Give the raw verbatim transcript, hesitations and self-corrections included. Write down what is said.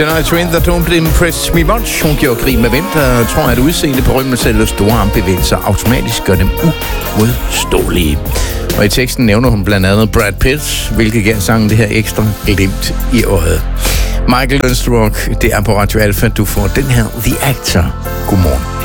Shania Twain, that don't impress me much. Hun gjorde grin med hvem, der tror, at udseende, berømmelse eller store armbevægelser automatisk gør dem uodståelige. Og i teksten nævner hun blandt andet Brad Pitt, hvilket gav sangen det her ekstra glimt i øjet. Michael Lønstrup, det er på Radio Alpha, du får den her The Actor. Godmorgen.